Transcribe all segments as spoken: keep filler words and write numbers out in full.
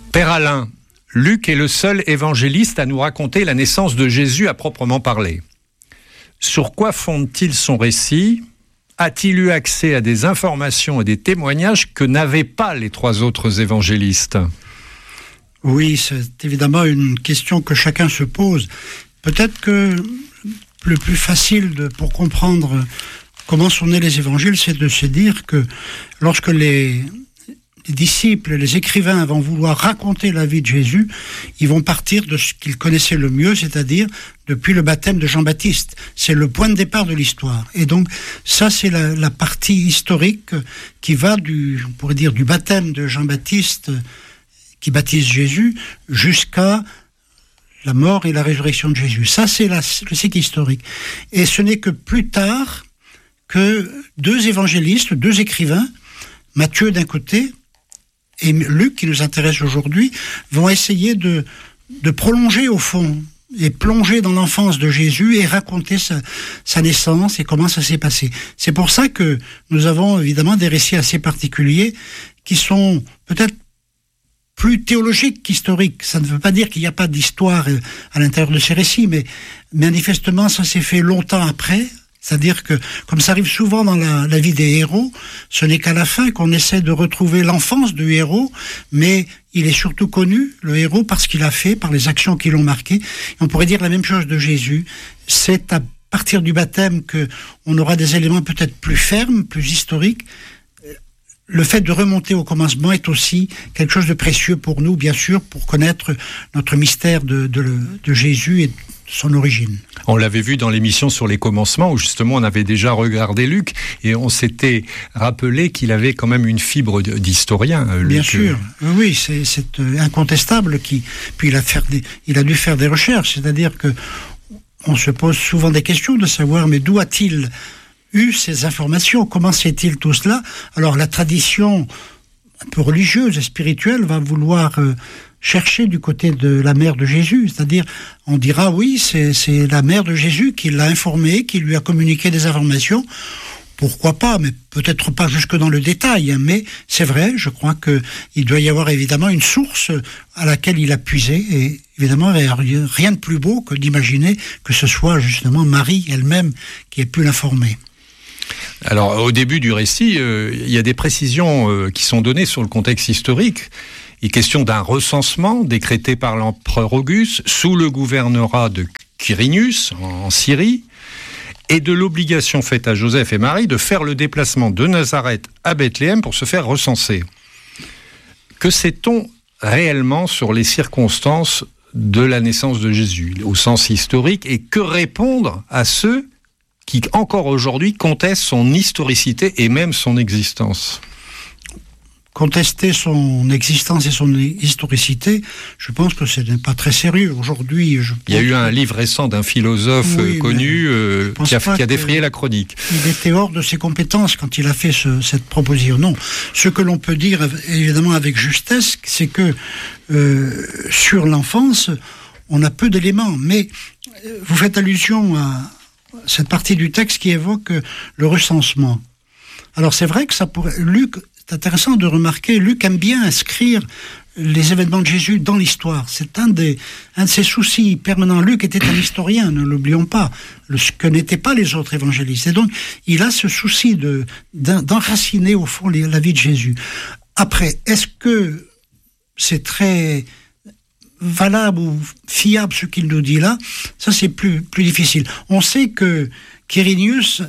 Père Alain, Luc est le seul évangéliste à nous raconter la naissance de Jésus à proprement parler. Sur quoi fonde-t-il son récit ? A-t-il eu accès à des informations et des témoignages que n'avaient pas les trois autres évangélistes ? Oui, c'est évidemment une question que chacun se pose. Peut-être que le plus facile de, pour comprendre comment sont nés les évangiles, c'est de se dire que lorsque les, les disciples, les écrivains vont vouloir raconter la vie de Jésus, ils vont partir de ce qu'ils connaissaient le mieux, c'est-à-dire depuis le baptême de Jean-Baptiste. C'est le point de départ de l'histoire. Et donc, ça, c'est la, la partie historique qui va du, on pourrait dire, du baptême de Jean-Baptiste qui baptise Jésus jusqu'à la mort et la résurrection de Jésus. Ça, c'est la, le cycle historique. Et ce n'est que plus tard que deux évangélistes, deux écrivains, Matthieu d'un côté et Luc, qui nous intéresse aujourd'hui, vont essayer de, de prolonger au fond et plonger dans l'enfance de Jésus et raconter sa, sa naissance et comment ça s'est passé. C'est pour ça que nous avons évidemment des récits assez particuliers qui sont peut-être plus théologique qu'historique. Ça ne veut pas dire qu'il n'y a pas d'histoire à l'intérieur de ces récits, mais manifestement, ça s'est fait longtemps après. C'est-à-dire que, comme ça arrive souvent dans la, la vie des héros, ce n'est qu'à la fin qu'on essaie de retrouver l'enfance du héros, mais il est surtout connu, le héros, parce qu'il a fait, par les actions qui l'ont marqué. Et on pourrait dire la même chose de Jésus. C'est à partir du baptême qu'on aura des éléments peut-être plus fermes, plus historiques. Le fait de remonter au commencement est aussi quelque chose de précieux pour nous, bien sûr, pour connaître notre mystère de, de, de Jésus et de son origine. On l'avait vu dans l'émission sur les commencements, où justement on avait déjà regardé Luc, et on s'était rappelé qu'il avait quand même une fibre d'historien, Luc. Bien sûr, oui, c'est, c'est incontestable. Qui, puis il a, faire des, il a dû faire des recherches, c'est-à-dire que on se pose souvent des questions de savoir, mais d'où a-t-il eu ces informations? Comment sait-il tout cela? Alors la tradition un peu religieuse et spirituelle va vouloir euh, chercher du côté de la mère de Jésus, c'est-à-dire on dira oui, c'est, c'est la mère de Jésus qui l'a informé, qui lui a communiqué des informations. Pourquoi pas, mais peut-être pas jusque dans le détail, hein, mais c'est vrai, je crois qu'il doit y avoir évidemment une source à laquelle il a puisé, et évidemment, rien de plus beau que d'imaginer que ce soit justement Marie elle-même qui ait pu l'informer. Alors, au début du récit, euh, il y a des précisions euh, qui sont données sur le contexte historique. Il est question d'un recensement décrété par l'empereur Auguste sous le gouvernorat de Quirinius, en, en Syrie, et de l'obligation faite à Joseph et Marie de faire le déplacement de Nazareth à Bethléem pour se faire recenser. Que sait-on réellement sur les circonstances de la naissance de Jésus, au sens historique, et que répondre à ceux qui, encore aujourd'hui, contestent son historicité et même son existence? Contester son existence et son historicité, je pense que ce n'est pas très sérieux. Aujourd'hui, je Il y a eu un livre récent d'un philosophe oui, connu euh, qui, a, qui a défrayé la chronique. Il était hors de ses compétences quand il a fait ce, cette proposition. Non. Ce que l'on peut dire, évidemment, avec justesse, c'est que euh, sur l'enfance, on a peu d'éléments. Mais vous faites allusion à cette partie du texte qui évoque le recensement. Alors c'est vrai que ça pourrait... Luc, c'est intéressant de remarquer, Luc aime bien inscrire les événements de Jésus dans l'histoire. C'est un, des, un de ses soucis permanents. Luc était un historien, ne l'oublions pas, ce que n'étaient pas les autres évangélistes. Et donc, il a ce souci de, d'enraciner au fond la vie de Jésus. Après, est-ce que c'est très valable ou fiable ce qu'il nous dit là? Ça, c'est plus, plus difficile. On sait que Quirinius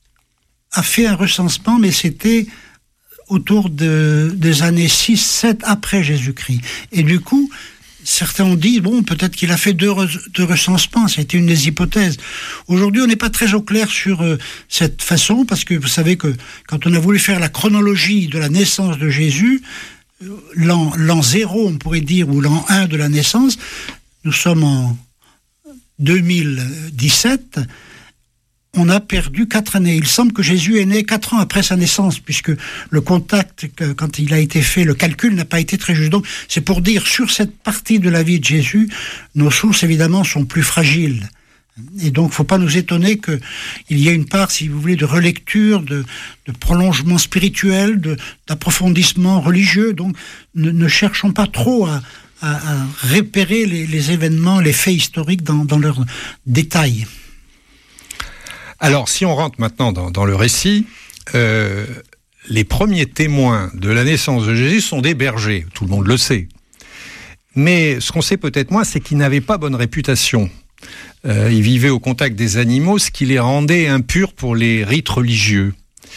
a fait un recensement, mais c'était autour de, des années six sept après Jésus-Christ. Et du coup, certains ont dit, bon, peut-être qu'il a fait deux, deux recensements, c'était une des hypothèses. Aujourd'hui, on n'est pas très au clair sur euh, cette façon, parce que vous savez que quand on a voulu faire la chronologie de la naissance de Jésus, l'an, l'an zéro, on pourrait dire, ou l'an un de la naissance, nous sommes en deux mille dix-sept, on a perdu quatre années. Il semble que Jésus est né quatre ans après sa naissance, puisque le contact, quand il a été fait, le calcul n'a pas été très juste. Donc, c'est pour dire, sur cette partie de la vie de Jésus, nos sources, évidemment, sont plus fragiles. Et donc, il ne faut pas nous étonner qu'il y ait une part, si vous voulez, de relecture, de, de prolongement spirituel, de, d'approfondissement religieux. Donc, ne, ne cherchons pas trop à, à, à repérer les, les événements, les faits historiques dans, dans leurs détails. Alors, si on rentre maintenant dans, dans le récit, euh, les premiers témoins de la naissance de Jésus sont des bergers. Tout le monde le sait. Mais ce qu'on sait peut-être moins, c'est qu'ils n'avaient pas bonne réputation. Euh, ils vivaient au contact des animaux, ce qui les rendait impurs pour les rites religieux.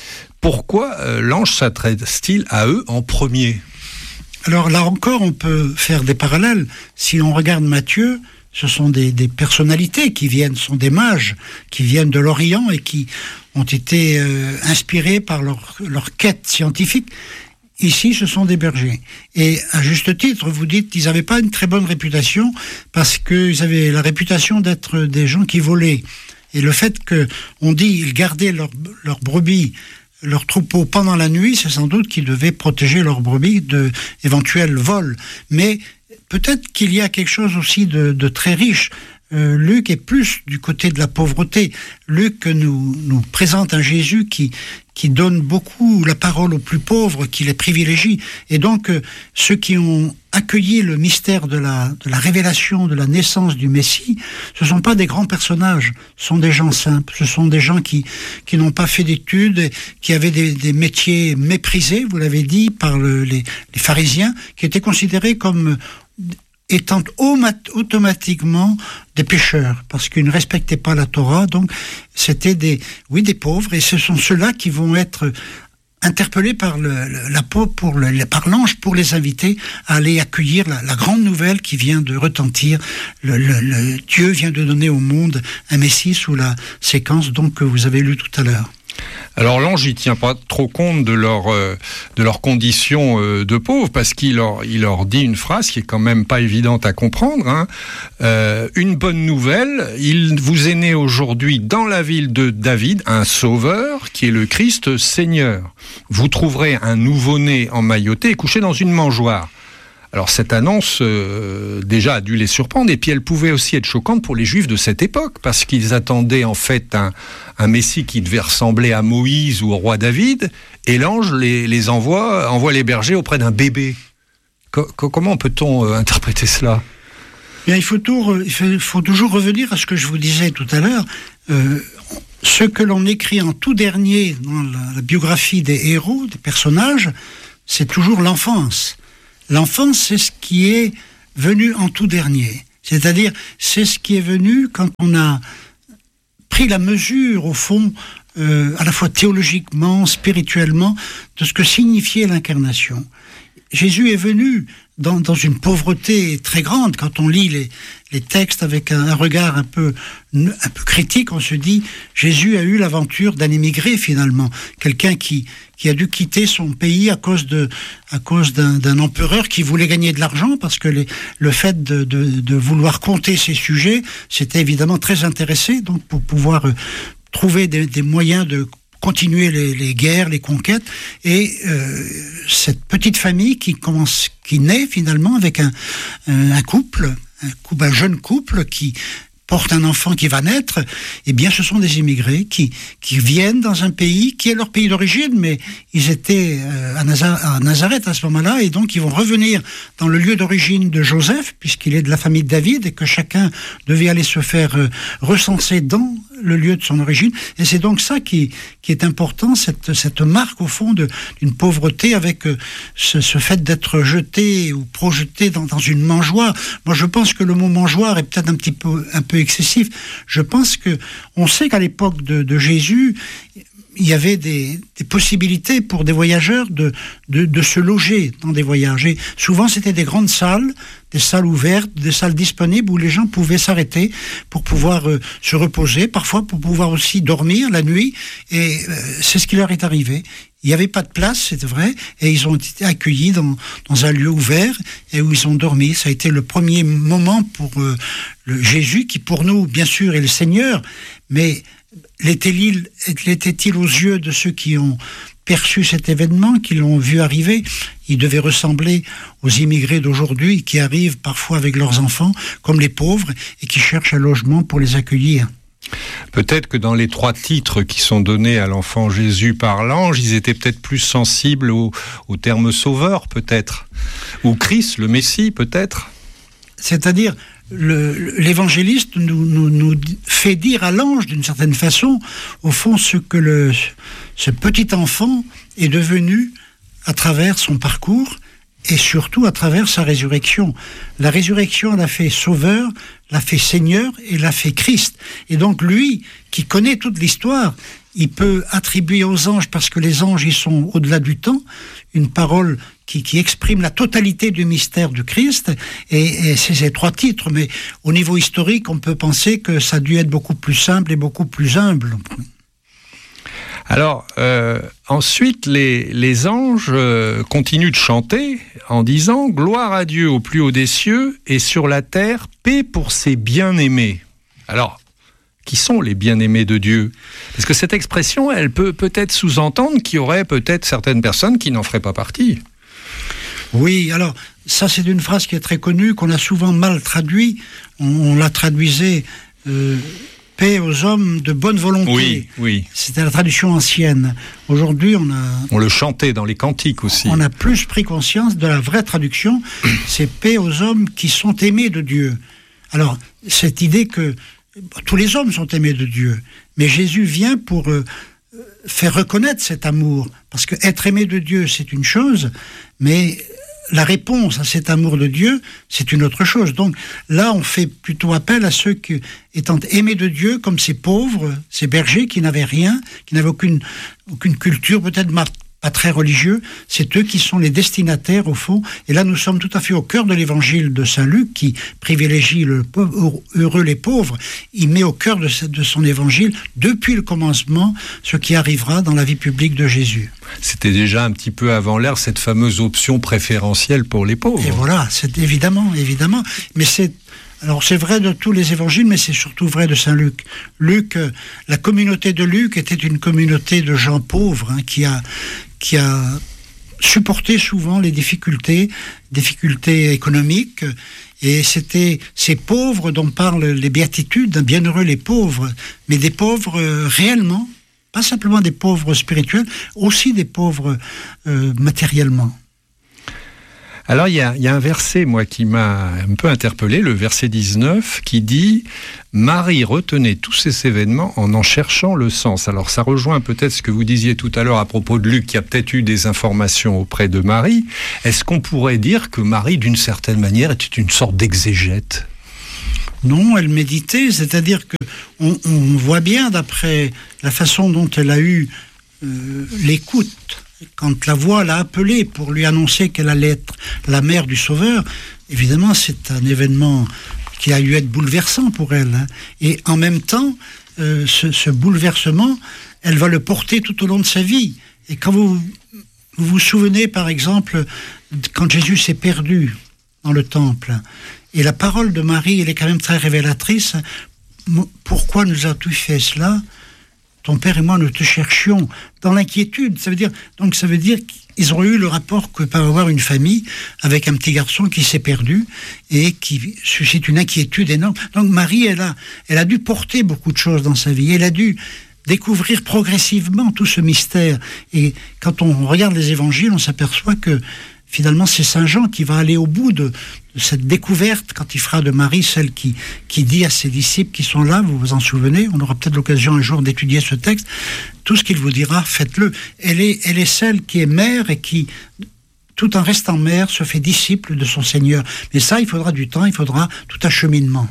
Pourquoi euh, l'ange s'adresse-t-il à eux en premier ? Alors là encore, on peut faire des parallèles. Si on regarde Matthieu, ce sont des, des personnalités qui viennent, ce sont des mages qui viennent de l'Orient et qui ont été euh, inspirés par leur, leur quête scientifique. Ici, ce sont des bergers. Et à juste titre, vous dites qu'ils n'avaient pas une très bonne réputation parce qu'ils avaient la réputation d'être des gens qui volaient. Et le fait qu'on dit qu'ils gardaient leurs leur brebis, leurs troupeaux pendant la nuit, c'est sans doute qu'ils devaient protéger leurs brebis d'éventuels vols. Mais peut-être qu'il y a quelque chose aussi de, de très riche. Euh, Luc est plus du côté de la pauvreté. Luc nous, nous présente un Jésus qui, qui donne beaucoup la parole aux plus pauvres, qui les privilégie. Et donc, euh, ceux qui ont accueilli le mystère de la, de la révélation, de la naissance du Messie, ce ne sont pas des grands personnages, ce sont des gens simples, ce sont des gens qui, qui n'ont pas fait d'études, qui avaient des, des métiers méprisés, vous l'avez dit, par le, les, les pharisiens, qui étaient considérés comme étant automatiquement des pécheurs, parce qu'ils ne respectaient pas la Torah, donc c'était des, oui, des pauvres, et ce sont ceux-là qui vont être interpellés par le, la pour le, par l'ange pour les inviter à aller accueillir la, la grande nouvelle qui vient de retentir. Le, le, le Dieu vient de donner au monde un Messie sous la séquence donc que vous avez lu tout à l'heure. Alors l'ange, il tient pas trop compte de leur euh, de leurs conditions euh, de pauvres, parce qu'il leur il leur dit une phrase qui est quand même pas évidente à comprendre. Hein. Euh, une bonne nouvelle, il vous est né aujourd'hui dans la ville de David un sauveur qui est le Christ Seigneur. Vous trouverez un nouveau-né emmailloté et couché dans une mangeoire. Alors cette annonce euh, déjà a dû les surprendre, et puis elle pouvait aussi être choquante pour les Juifs de cette époque, parce qu'ils attendaient en fait un, un Messie qui devait ressembler à Moïse ou au roi David, et l'ange les, les envoie, envoie les bergers auprès d'un bébé. Co- comment peut-on euh, interpréter cela ? Bien, il faut, tout, il, faut, il faut toujours revenir à ce que je vous disais tout à l'heure. Euh, ce que l'on écrit en tout dernier dans la, la biographie des héros, des personnages, c'est toujours l'enfance. L'enfance, c'est ce qui est venu en tout dernier. C'est-à-dire, c'est ce qui est venu quand on a pris la mesure, au fond, euh, à la fois théologiquement, spirituellement, de ce que signifiait l'incarnation. Jésus est venu dans, dans une pauvreté très grande. Quand on lit les, les textes avec un, un regard un peu, un peu critique, on se dit, Jésus a eu l'aventure d'un émigré finalement, quelqu'un qui, qui a dû quitter son pays à cause, de, à cause d'un, d'un empereur qui voulait gagner de l'argent, parce que les, le fait de, de, de vouloir compter ses sujets, c'était évidemment très intéressé, donc pour pouvoir euh, trouver des, des moyens de continuer les, les guerres, les conquêtes, et euh, cette petite famille qui commence, qui naît finalement avec un, un couple, un couple, un jeune couple qui porte un enfant qui va naître, eh bien ce sont des immigrés qui, qui viennent dans un pays qui est leur pays d'origine, mais ils étaient à Nazareth à ce moment-là, et donc ils vont revenir dans le lieu d'origine de Joseph, puisqu'il est de la famille de David, et que chacun devait aller se faire recenser dans le lieu de son origine, et c'est donc ça qui, qui est important, cette, cette marque au fond de, d'une pauvreté, avec ce, ce fait d'être jeté ou projeté dans, dans une mangeoire. Moi je pense que le mot mangeoire est peut-être un petit peu, un peu excessif. Je pense que on sait qu'à l'époque de, de Jésus, il y avait des, des possibilités pour des voyageurs de, de, de se loger dans des voyages. Et souvent, c'était des grandes salles, des salles ouvertes, des salles disponibles où les gens pouvaient s'arrêter pour pouvoir euh, se reposer, parfois pour pouvoir aussi dormir la nuit. Et euh, c'est ce qui leur est arrivé. Il n'y avait pas de place, c'est vrai, et ils ont été accueillis dans, dans un lieu ouvert et où ils ont dormi. Ça a été le premier moment pour euh, le Jésus, qui pour nous, bien sûr, est le Seigneur, mais l'était-il, l'était-il aux yeux de ceux qui ont perçu cet événement, qui l'ont vu arriver. Ils devaient ressembler aux immigrés d'aujourd'hui qui arrivent parfois avec leurs enfants, comme les pauvres, et qui cherchent un logement pour les accueillir. Peut-être que dans les trois titres qui sont donnés à l'enfant Jésus par l'ange, ils étaient peut-être plus sensibles au, au terme sauveur, peut-être, ou Christ, le Messie, peut-être. C'est-à-dire, le, l'évangéliste nous, nous, nous fait dire à l'ange, d'une certaine façon, au fond, ce que le, ce petit enfant est devenu à travers son parcours, et surtout à travers sa résurrection. La résurrection l'a fait sauveur, l'a fait Seigneur et l'a fait Christ. Et donc lui, qui connaît toute l'histoire, il peut attribuer aux anges, parce que les anges, ils sont au-delà du temps, une parole qui, qui exprime la totalité du mystère du Christ. Et, et c'est ces trois titres. Mais au niveau historique, on peut penser que ça a dû être beaucoup plus simple et beaucoup plus humble. Alors, euh, ensuite, les, les anges euh, continuent de chanter en disant « Gloire à Dieu au plus haut des cieux et sur la terre, paix pour ses bien-aimés ». Alors, qui sont les bien-aimés de Dieu ? Parce que cette expression, elle peut peut-être sous-entendre qu'il y aurait peut-être certaines personnes qui n'en feraient pas partie. Oui, alors, ça c'est une phrase qui est très connue, qu'on a souvent mal traduit. On, on la traduisait... Euh, paix aux hommes de bonne volonté. Oui, oui. C'était la traduction ancienne. Aujourd'hui, on a... On le chantait dans les cantiques aussi. On a plus pris conscience de la vraie traduction. C'est paix aux hommes qui sont aimés de Dieu. Alors, cette idée que tous les hommes sont aimés de Dieu, mais Jésus vient pour euh, faire reconnaître cet amour. Parce que être aimé de Dieu, c'est une chose, mais... la réponse à cet amour de Dieu, c'est une autre chose. Donc là, on fait plutôt appel à ceux qui, étant aimés de Dieu, comme ces pauvres, ces bergers qui n'avaient rien, qui n'avaient aucune, aucune culture, peut-être pas très religieux, c'est eux qui sont les destinataires au fond. Et là, nous sommes tout à fait au cœur de l'évangile de Saint Luc, qui privilégie le pauvre, heureux les pauvres. Il met au cœur de, de son évangile, depuis le commencement, ce qui arrivera dans la vie publique de Jésus. C'était déjà un petit peu avant l'ère cette fameuse option préférentielle pour les pauvres. Et voilà, c'est évidemment, évidemment. Mais c'est, alors c'est vrai de tous les évangiles, mais c'est surtout vrai de Saint Luc. Luc, euh, la communauté de Luc était une communauté de gens pauvres, hein, qui a, qui a supporté souvent les difficultés, difficultés économiques. Et c'était ces pauvres dont parlent les béatitudes, bienheureux les pauvres, mais des pauvres euh, réellement. Pas simplement des pauvres spirituels, aussi des pauvres euh, matériellement. Alors, il y a, y a un verset, moi, qui m'a un peu interpellé, le verset dix-neuf, qui dit « Marie retenait tous ces événements en en cherchant le sens ». Alors, ça rejoint peut-être ce que vous disiez tout à l'heure à propos de Luc, qui a peut-être eu des informations auprès de Marie. Est-ce qu'on pourrait dire que Marie, d'une certaine manière, était une sorte d'exégète ? Non, elle méditait, c'est-à-dire que on, on voit bien, d'après la façon dont elle a eu euh, l'écoute, quand la voix l'a appelée pour lui annoncer qu'elle allait être la mère du Sauveur, évidemment c'est un événement qui a dû être bouleversant pour elle. Hein. Et en même temps, euh, ce, ce bouleversement, elle va le porter tout au long de sa vie. Et quand vous vous, vous souvenez, par exemple, quand Jésus s'est perdu dans le temple, et la parole de Marie, elle est quand même très révélatrice. Pourquoi nous as-tu fait cela ? Ton père et moi, nous te cherchions dans l'inquiétude. Ça veut dire, donc ça veut dire qu'ils ont eu le rapport que peut avoir une famille avec un petit garçon qui s'est perdu et qui suscite une inquiétude énorme. Donc Marie, elle a, elle a dû porter beaucoup de choses dans sa vie. Elle a dû découvrir progressivement tout ce mystère. Et quand on regarde les évangiles, on s'aperçoit que finalement, c'est Saint Jean qui va aller au bout de, de cette découverte quand il fera de Marie celle qui, qui dit à ses disciples qui sont là, vous vous en souvenez, on aura peut-être l'occasion un jour d'étudier ce texte, tout ce qu'il vous dira, faites-le. Elle est, elle est celle qui est mère et qui, tout en restant mère, se fait disciple de son Seigneur. Mais ça, il faudra du temps, il faudra tout un cheminement.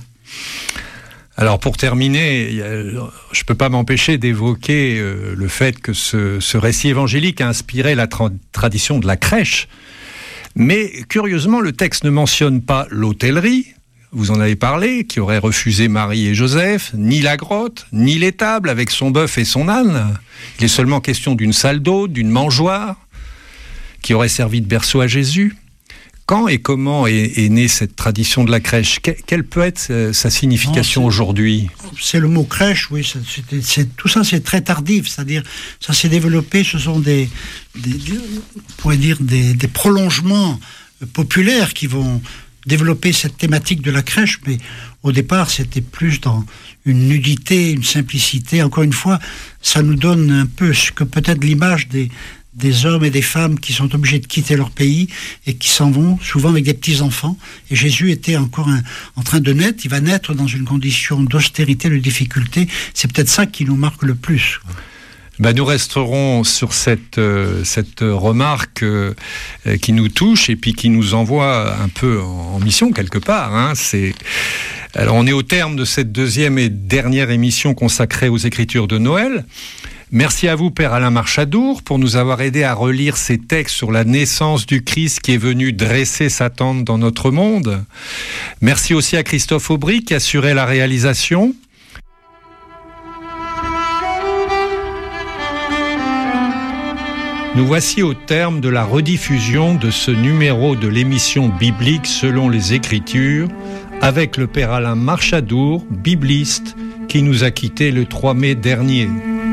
Alors pour terminer, je ne peux pas m'empêcher d'évoquer euh, le fait que ce, ce récit évangélique a inspiré la tra- tradition de la crèche. Mais curieusement, le texte ne mentionne pas l'hôtellerie, vous en avez parlé, qui aurait refusé Marie et Joseph, ni la grotte, ni l'étable avec son bœuf et son âne. Il est seulement question d'une salle d'hôte, d'une mangeoire, qui aurait servi de berceau à Jésus. Quand et comment est, est née cette tradition de la crèche ? Que, Quelle peut être euh, sa signification non, aujourd'hui ? C'est le mot crèche, oui. Ça, c'est, c'est, tout ça, c'est très tardif. C'est-à-dire, ça s'est développé. Ce sont des, des, des on pourrait dire des, des prolongements populaires qui vont développer cette thématique de la crèche. Mais au départ, c'était plus dans une nudité, une simplicité. Encore une fois, ça nous donne un peu ce que peut-être l'image des des hommes et des femmes qui sont obligés de quitter leur pays et qui s'en vont, souvent avec des petits-enfants. Et Jésus était encore un, en train de naître, il va naître dans une condition d'austérité, de difficulté. C'est peut-être ça qui nous marque le plus. Ben, nous resterons sur cette, euh, cette remarque euh, qui nous touche et puis qui nous envoie un peu en, en mission quelque part. Hein. C'est... Alors, on est au terme de cette deuxième et dernière émission consacrée aux Écritures de Noël. Merci à vous, Père Alain Marchadour, pour nous avoir aidé à relire ces textes sur la naissance du Christ qui est venu dresser sa tente dans notre monde. Merci aussi à Christophe Aubry qui assurait la réalisation. Nous voici au terme de la rediffusion de ce numéro de l'émission biblique selon les Écritures avec le Père Alain Marchadour, bibliste, qui nous a quittés le trois mai dernier.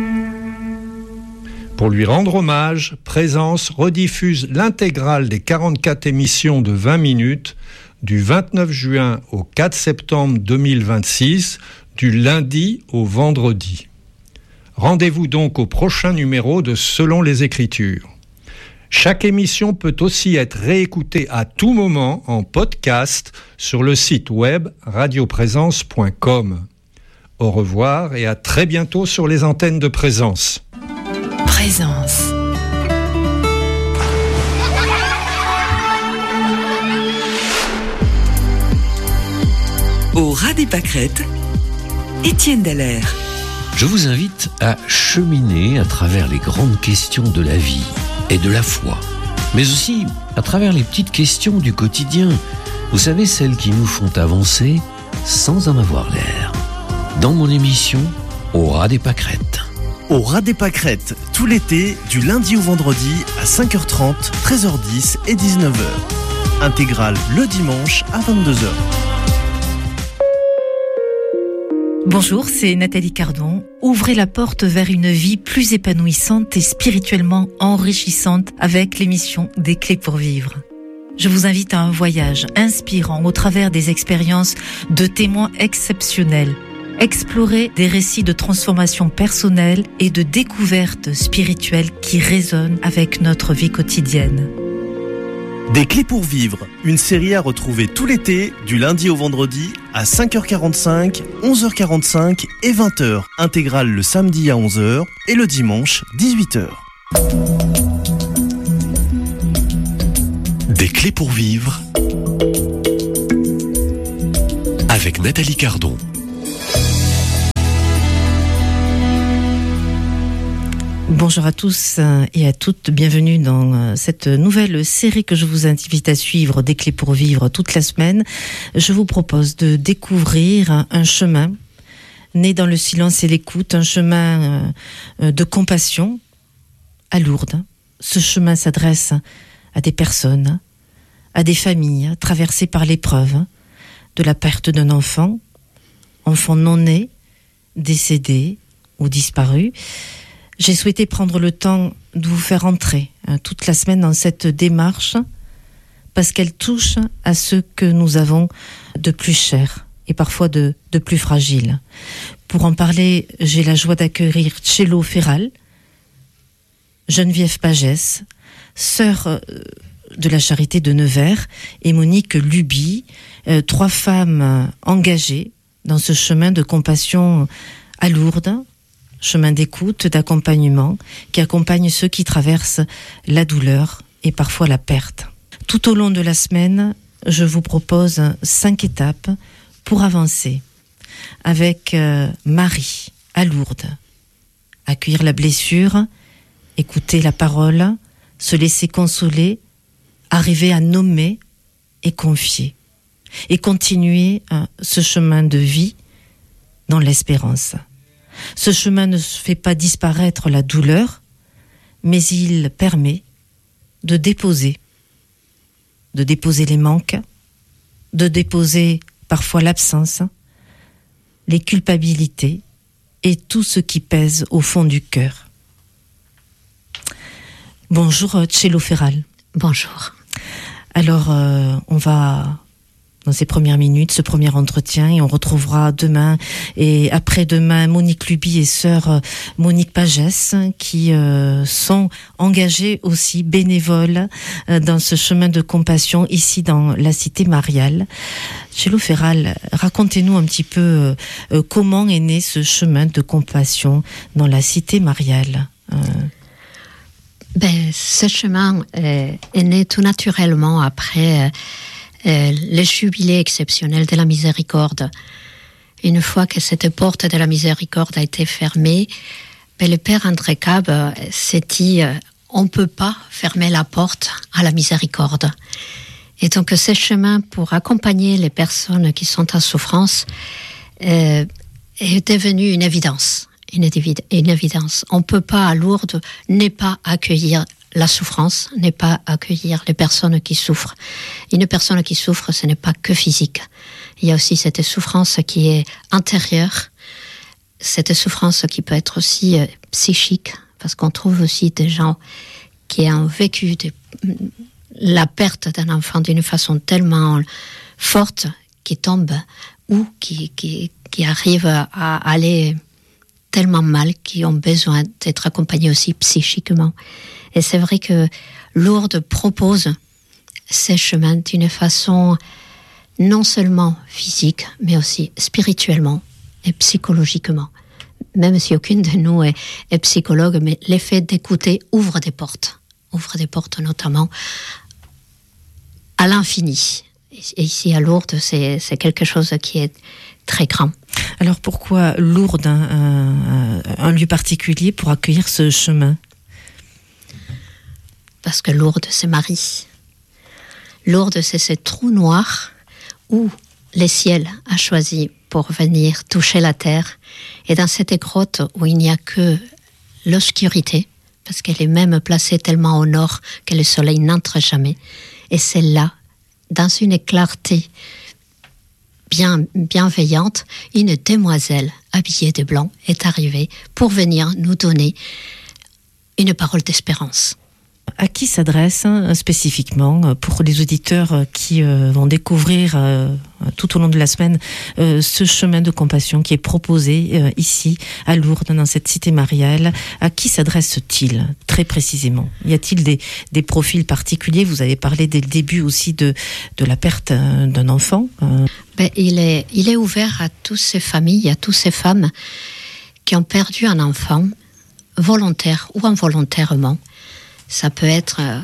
Pour lui rendre hommage, Présence rediffuse l'intégrale des quarante-quatre émissions de vingt minutes du vingt-neuf juin au quatre septembre deux mille vingt-six, du lundi au vendredi. Rendez-vous donc au prochain numéro de Selon les Écritures. Chaque émission peut aussi être réécoutée à tout moment en podcast sur le site web radioprésence point com. Au revoir et à très bientôt sur les antennes de Présence. Présence. Au ras des pâquerettes, Étienne Dallaire. Je vous invite à cheminer à travers les grandes questions de la vie et de la foi, mais aussi à travers les petites questions du quotidien. Vous savez, celles qui nous font avancer sans en avoir l'air. Dans mon émission, Au ras des pâquerettes. Au ras des pâquerettes, tout l'été, du lundi au vendredi à cinq heures trente, treize heures dix et dix-neuf heures. Intégrale le dimanche à vingt-deux heures. Bonjour, c'est Nathalie Cardon. Ouvrez la porte vers une vie plus épanouissante et spirituellement enrichissante avec l'émission Des Clés pour Vivre. Je vous invite à un voyage inspirant au travers des expériences de témoins exceptionnels. Explorer des récits de transformation personnelle et de découverte spirituelle qui résonnent avec notre vie quotidienne. Des Clés pour Vivre, une série à retrouver tout l'été, du lundi au vendredi, à cinq heures quarante-cinq, onze heures quarante-cinq et vingt heures. Intégrale le samedi à onze heures et le dimanche, dix-huit heures. Des Clés pour Vivre avec Nathalie Cardon. Bonjour à tous et à toutes, bienvenue dans cette nouvelle série que je vous invite à suivre, Des Clés pour Vivre, toute la semaine. Je vous propose de découvrir un chemin né dans le silence et l'écoute, un chemin de compassion à Lourdes. Ce chemin s'adresse à des personnes, à des familles traversées par l'épreuve de la perte d'un enfant, enfant non né, décédé ou disparu. J'ai souhaité prendre le temps de vous faire entrer hein, toute la semaine dans cette démarche parce qu'elle touche à ce que nous avons de plus cher et parfois de, de plus fragile. Pour en parler, j'ai la joie d'accueillir Tchélo Ferral, Geneviève Pagès, sœur de la Charité de Nevers, et Monique Luby, euh, trois femmes engagées dans ce chemin de compassion à Lourdes, chemin d'écoute, d'accompagnement, qui accompagne ceux qui traversent la douleur et parfois la perte. Tout au long de la semaine, je vous propose cinq étapes pour avancer. Avec euh, Marie, à Lourdes. Accueillir la blessure, écouter la parole, se laisser consoler, arriver à nommer et confier. Et continuer euh, ce chemin de vie dans l'espérance. Ce chemin ne fait pas disparaître la douleur, mais il permet de déposer de déposer les manques, de déposer parfois l'absence, les culpabilités et tout ce qui pèse au fond du cœur. Bonjour Tchélo Ferral. Bonjour. Alors, euh, on va, dans ces premières minutes, ce premier entretien, et on retrouvera demain et après-demain Monique Luby et sœur euh, Monique Pagès, qui euh, sont engagées aussi bénévoles euh, dans ce chemin de compassion ici dans la cité mariale. Tchélo Ferral, racontez-nous un petit peu euh, comment est né ce chemin de compassion dans la cité mariale. Euh... Ben, ce chemin euh, est né tout naturellement après euh, euh, le jubilé exceptionnel de la miséricorde. Une fois que cette porte de la miséricorde a été fermée, ben, le père André Cab euh, s'est dit euh, on ne peut pas fermer la porte à la miséricorde. Et donc ce chemin pour accompagner les personnes qui sont en souffrance euh, est devenu une évidence. Une, une évidence. On ne peut pas à Lourdes ne pas accueillir la souffrance, ne pas accueillir les personnes qui souffrent. Une personne qui souffre, ce n'est pas que physique. Il y a aussi cette souffrance qui est intérieure, cette souffrance qui peut être aussi euh, psychique, parce qu'on trouve aussi des gens qui ont vécu de, la perte d'un enfant d'une façon tellement forte, qui tombent ou qui, qui, qui arrivent à aller tellement mal, qui ont besoin d'être accompagnés aussi psychiquement. Et c'est vrai que Lourdes propose ces chemins d'une façon non seulement physique, mais aussi spirituellement et psychologiquement. Même si aucune de nous est, est psychologue, mais l'effet d'écouter ouvre des portes. Ouvre des portes notamment à l'infini. Et ici à Lourdes, c'est, c'est quelque chose qui est très grand. Alors pourquoi Lourdes, un, un, un lieu particulier pour accueillir ce chemin ? Parce que Lourdes, c'est Marie. Lourdes, c'est ce trou noir où le ciel a choisi pour venir toucher la terre. Et dans cette grotte où il n'y a que l'obscurité, parce qu'elle est même placée tellement au nord que le soleil n'entre jamais. Et c'est là, dans une clarté bien bienveillante, une demoiselle habillée de blanc est arrivée pour venir nous donner une parole d'espérance. À qui s'adresse hein, spécifiquement pour les auditeurs qui euh, vont découvrir euh, tout au long de la semaine euh, ce chemin de compassion qui est proposé euh, ici à Lourdes dans cette cité mariale? À qui s'adresse-t-il très précisément? Y a-t-il des, des profils particuliers? Vous avez parlé dès le début aussi de, de la perte euh, d'un enfant. Euh. Ben, il est, il est ouvert à toutes ces familles, à toutes ces femmes qui ont perdu un enfant, volontaire ou involontairement. Ça peut être euh,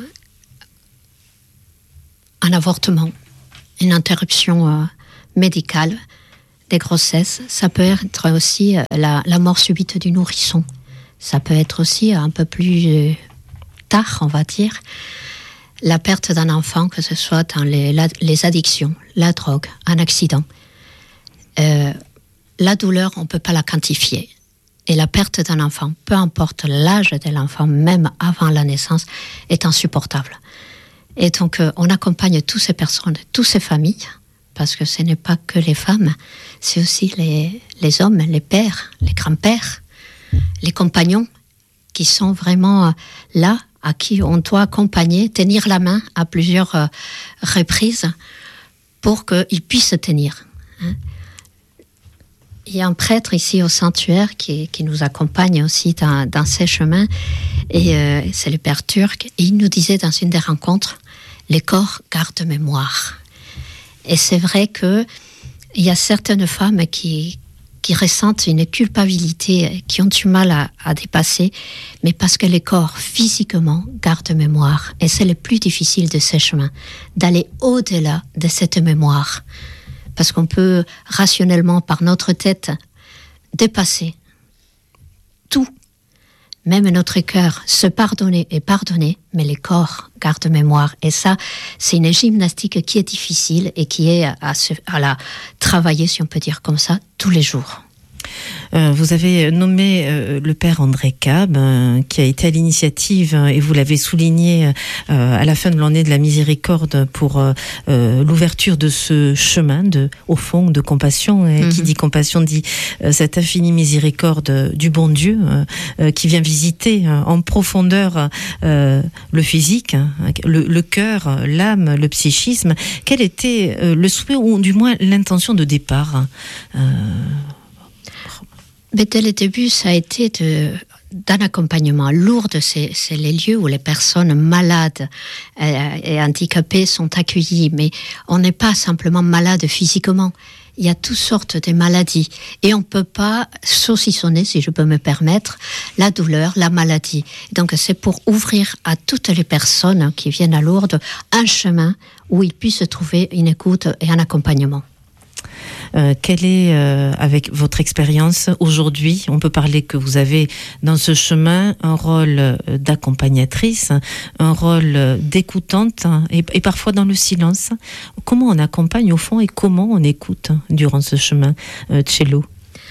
un avortement, une interruption euh, médicale des grossesses. Ça peut être aussi euh, la, la mort subite du nourrisson. Ça peut être aussi un peu plus euh, tard, on va dire, la perte d'un enfant, que ce soit dans les, la, les addictions, la drogue, un accident. Euh, la douleur, on ne peut pas la quantifier. Et la perte d'un enfant, peu importe l'âge de l'enfant, même avant la naissance, est insupportable. Et donc, euh, on accompagne toutes ces personnes, toutes ces familles, parce que ce n'est pas que les femmes, c'est aussi les, les hommes, les pères, les grands-pères, les compagnons, qui sont vraiment euh, là, à qui on doit accompagner, tenir la main à plusieurs euh, reprises pour qu'ils puissent tenir. Hein. Il y a un prêtre ici au sanctuaire qui, qui nous accompagne aussi dans, dans ces chemins, et euh, c'est le père turc, et il nous disait dans une des rencontres, les corps gardent mémoire. Et c'est vrai qu'il y a certaines femmes qui, qui ressentent une culpabilité, qui ont du mal à, à dépasser, mais parce que les corps physiquement gardent mémoire. Et c'est le plus difficile de ces chemins, d'aller au-delà de cette mémoire. Parce qu'on peut rationnellement, par notre tête, dépasser tout, même notre cœur, se pardonner et pardonner, mais les corps gardent mémoire. Et ça, c'est une gymnastique qui est difficile et qui est à, se, à la travailler, si on peut dire comme ça, tous les jours. Euh, vous avez nommé euh, le père André Cab, euh, qui a été à l'initiative, euh, et vous l'avez souligné euh, à la fin de l'année de la miséricorde, pour euh, euh, l'ouverture de ce chemin, de, au fond, de compassion. Et mm-hmm. Qui dit compassion dit euh, cette infinie miséricorde du bon Dieu, euh, euh, qui vient visiter euh, en profondeur euh, le physique, hein, le, le cœur, l'âme, le psychisme. Quel était euh, le souhait, ou du moins l'intention de départ euh, Mais dès le début, ça a été de, d'un accompagnement. Lourdes, c'est, c'est les lieux où les personnes malades euh, et handicapées sont accueillies. Mais on n'est pas simplement malade physiquement. Il y a toutes sortes de maladies. Et on ne peut pas saucissonner, si je peux me permettre, la douleur, la maladie. Donc c'est pour ouvrir à toutes les personnes qui viennent à Lourdes un chemin où ils puissent trouver une écoute et un accompagnement. Euh, quelle est, euh, avec votre expérience aujourd'hui, on peut parler que vous avez dans ce chemin un rôle d'accompagnatrice, un rôle d'écoutante, et, et parfois dans le silence. Comment on accompagne au fond et comment on écoute durant ce chemin, euh, Tchélo?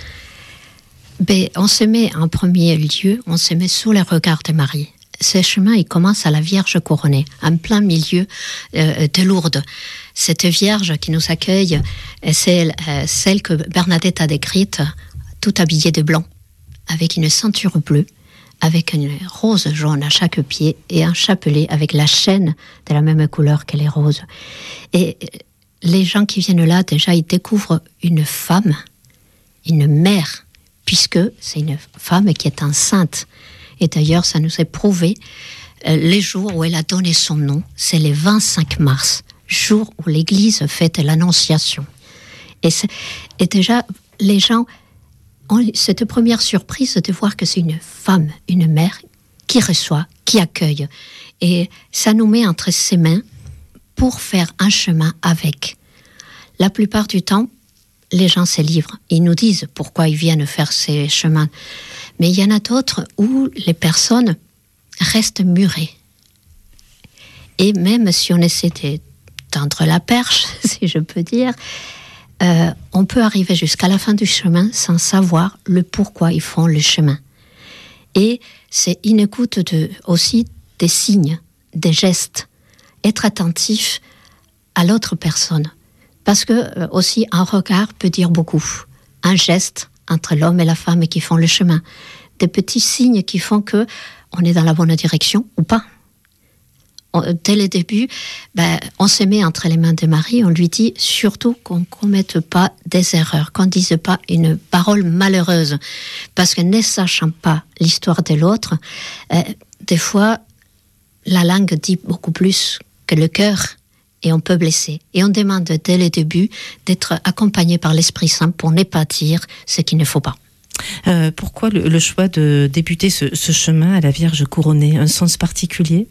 Ben, on se met en premier lieu, on se met sous les regards de Marie. Ce chemin, il commence à la Vierge couronnée, en plein milieu euh, de Lourdes. Cette Vierge qui nous accueille, c'est euh, celle que Bernadette a décrite, tout habillée de blanc, avec une ceinture bleue, avec une rose jaune à chaque pied et un chapelet avec la chaîne de la même couleur que les roses. Et les gens qui viennent là, déjà, ils découvrent une femme, une mère, puisque c'est une femme qui est enceinte. Et d'ailleurs, ça nous est prouvé, euh, les jours où elle a donné son nom, c'est le vingt-cinq mars, jour où l'Église fête l'Annonciation. Et, et déjà, les gens ont cette première surprise de voir que c'est une femme, une mère, qui reçoit, qui accueille. Et ça nous met entre ses mains pour faire un chemin avec. La plupart du temps, les gens se livrent. Ils nous disent pourquoi ils viennent faire ces chemins. Mais il y en a d'autres où les personnes restent murées. Et même si on essaie de tendre la perche, si je peux dire, euh, on peut arriver jusqu'à la fin du chemin sans savoir le pourquoi ils font le chemin. Et c'est une écoute de, aussi des signes, des gestes. Être attentif à l'autre personne. Parce que euh, aussi un regard peut dire beaucoup. Un geste entre l'homme et la femme qui font le chemin. Des petits signes qui font que on est dans la bonne direction ou pas. On, dès le début, ben, on se met entre les mains de Marie, on lui dit surtout qu'on ne commette pas des erreurs, qu'on ne dise pas une parole malheureuse. Parce que ne sachant pas l'histoire de l'autre, euh, des fois, la langue dit beaucoup plus que le cœur. Et on peut blesser. Et on demande dès le début d'être accompagné par l'Esprit Saint pour ne pas dire ce qu'il ne faut pas. Euh, pourquoi le, le choix de débuter ce, ce chemin à la Vierge couronnée? Un sens particulier?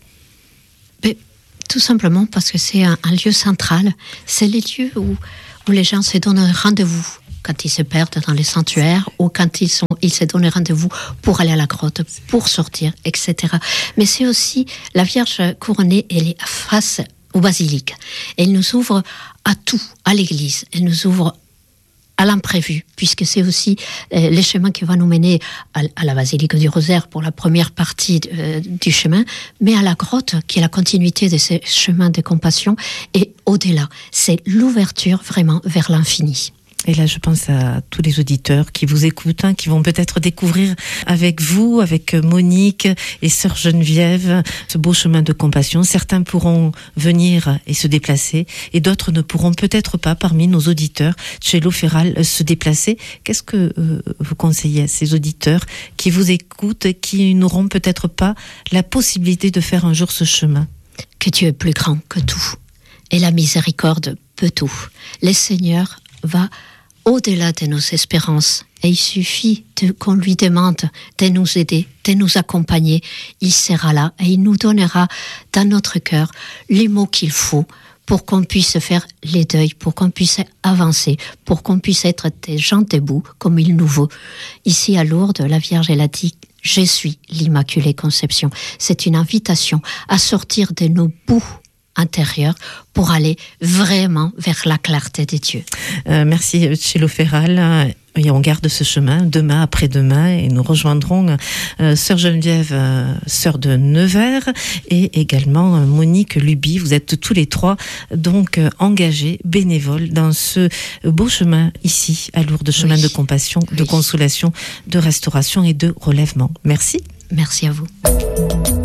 Mais, tout simplement parce que c'est un, un lieu central. C'est les lieux où, où les gens se donnent rendez-vous quand ils se perdent dans les sanctuaires ou quand ils, sont, ils se donnent rendez-vous pour aller à la grotte, pour sortir, et cetera. Mais c'est aussi la Vierge couronnée, elle est face au basilique. Elle nous ouvre à tout, à l'église. Elle nous ouvre à l'imprévu, puisque c'est aussi euh, le chemin qui va nous mener à, à la basilique du Rosaire pour la première partie euh, du chemin, mais à la grotte, qui est la continuité de ce chemin de compassion, et au-delà. C'est l'ouverture vraiment vers l'infini. Et là, je pense à tous les auditeurs qui vous écoutent, hein, qui vont peut-être découvrir avec vous, avec Monique et sœur Geneviève, ce beau chemin de compassion. Certains pourront venir et se déplacer, et d'autres ne pourront peut-être pas, parmi nos auditeurs, Tchélo Ferral, se déplacer. Qu'est-ce que euh, vous conseillez à ces auditeurs qui vous écoutent, qui n'auront peut-être pas la possibilité de faire un jour ce chemin? Que Dieu est plus grand que tout, et la miséricorde peut tout. Le Seigneur va au-delà de nos espérances. Et il suffit de, qu'on lui demande de nous aider, de nous accompagner. Il sera là et il nous donnera dans notre cœur les mots qu'il faut pour qu'on puisse faire les deuils, pour qu'on puisse avancer, pour qu'on puisse être des gens debout comme il nous veut. Ici à Lourdes, la Vierge, elle a dit « Je suis l'Immaculée Conception ». C'est une invitation à sortir de nos bouts intérieur pour aller vraiment vers la clarté de Dieu. Euh, merci Tchélo Ferral. et on garde ce chemin demain, après-demain, et nous rejoindrons euh, sœur Geneviève, euh, sœur de Nevers, et également euh, Monique Luby. Vous êtes tous les trois donc euh, engagés, bénévoles, dans ce beau chemin ici, à Lourdes, chemin oui. de compassion, oui. de consolation, de restauration et de relèvement. Merci. Merci à vous.